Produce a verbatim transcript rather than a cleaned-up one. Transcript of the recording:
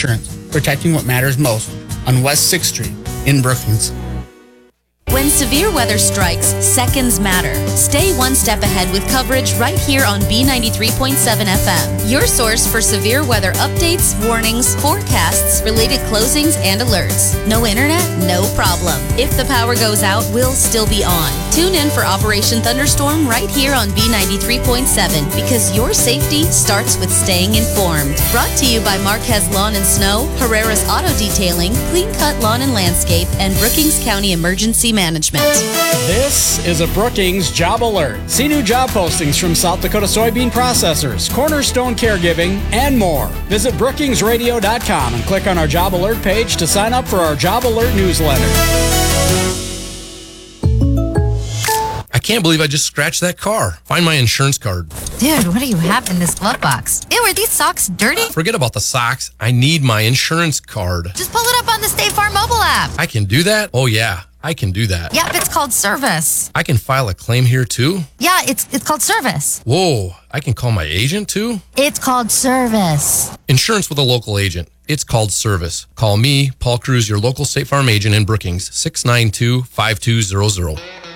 Insurance, protecting what matters most on West sixth Street in Brookings. When severe weather strikes, seconds matter. Stay one step ahead with coverage right here on B ninety-three point seven F M. Your source for severe weather updates, warnings, forecasts, related closings, and alerts. No internet? No problem. If the power goes out, we'll still be on. Tune in for Operation Thunderstorm right here on B ninety-three point seven because your safety starts with staying informed. Brought to you by Marquez Lawn and Snow, Herrera's Auto Detailing, Clean Cut Lawn and Landscape, and Brookings County Emergency Management. This is a Brookings Job Alert. See new job postings from South Dakota soybean processors, Cornerstone Caregiving, and more. Visit brookings radio dot com and click on our Job Alert page to sign up for our Job Alert newsletter. I can't believe I just scratched that car. Find my insurance card. Dude, what do you have in this glove box? Ew, are these socks dirty? Forget about the socks. I need my insurance card. Just pull it up on the State Farm mobile app. I can do that? Oh, yeah. I can do that. Yep, it's called service. I can file a claim here, too? Yeah, it's it's called service. Whoa, I can call my agent, too? It's called service. Insurance with a local agent. It's called service. Call me, Paul Cruz, your local State Farm agent in Brookings, six nine two, five two zero zero.